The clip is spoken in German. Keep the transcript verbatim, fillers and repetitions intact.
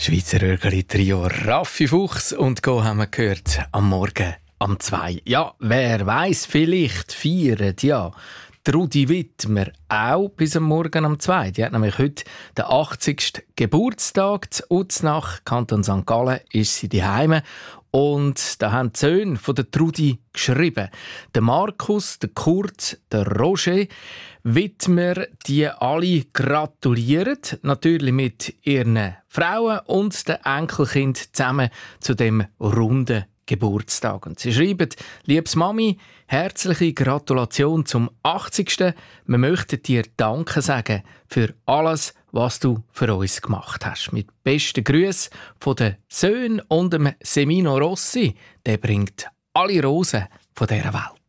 Schweizer Rögeli-Trio Raffi Fuchs und Go haben wir gehört am Morgen am zwei. Ja, wer weiss, vielleicht feiert ja Trudi Wittmer auch bis am Morgen am zwei. Die hat nämlich heute den achtzigsten Geburtstag. In Uznach, Kanton Sankt Gallen, ist sie daheim. Und da haben die Söhne von der Trudi geschrieben. Der Markus, der Kurt, der Roger Wittmer, die alle gratulieren. Natürlich mit ihren Frauen und den Enkelkind zusammen zu dem runden Geburtstag. Und sie schreiben: Liebes Mami, herzliche Gratulation zum achtzigsten Wir möchten dir Danke sagen für alles, was du für uns gemacht hast. Mit besten Grüßen von den Söhnen und dem Semino Rossi. Der bringt alle Rosen von dieser Welt.